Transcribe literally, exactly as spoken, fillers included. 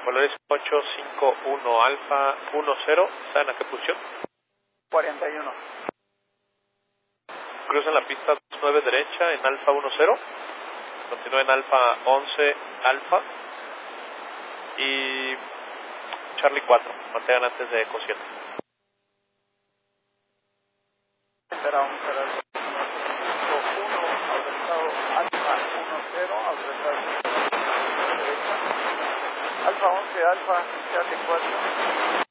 Valores ocho cinco uno Alfa uno cero, ¿saben a qué posición? cuarenta y uno. Cruzan la pista nueve derecha en Alfa uno cero. Continúa en Alfa once Alfa. Y Charlie cuatro, mantengan antes de Eco siete. Será un será uno, autorizado Alfa uno cero, autorizado derecha. Alfa once Alfa, Charlie cuatro.